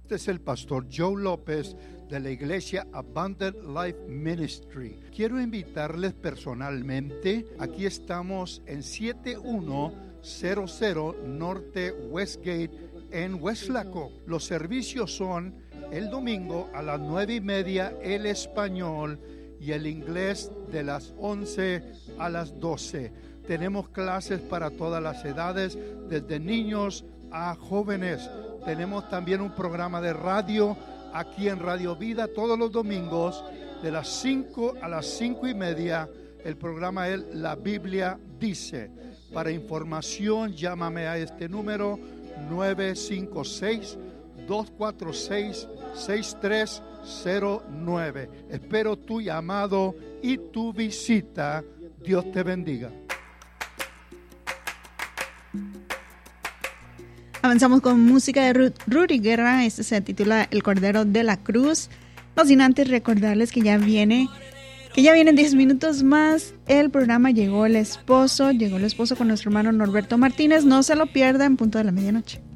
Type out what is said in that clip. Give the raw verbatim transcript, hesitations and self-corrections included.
Este es el pastor Joe López de la iglesia Abundant Life Ministry. Quiero invitarles personalmente. Aquí estamos en siete uno cero cero Norte Westgate en Weslaco. Los servicios son el domingo a las nueve y media el español y el inglés de las once a las doce. Tenemos clases para todas las edades, desde niños a jóvenes. Tenemos también un programa de radio aquí en Radio Vida todos los domingos de las cinco a las cinco y media. El programa es La Biblia Dice. Para información, llámame a este número nueve cinco seis, dos cuatro seis, seis tres cero nueve. Espero tu llamado y tu visita. Dios te bendiga. Avanzamos con música de Ruth, Rudy Guerra. Este se titula El Cordero de la Cruz. No sin antes recordarles que ya viene, que ya vienen diez minutos más. El programa Llegó el Esposo. Llegó el Esposo con nuestro hermano Norberto Martínez. No se lo pierda en punto de la medianoche.